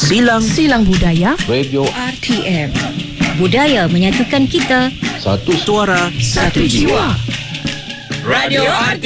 Silang budaya. Radio RTM. Budaya menyatukan kita. Satu Suara Satu jiwa. Radio RTM.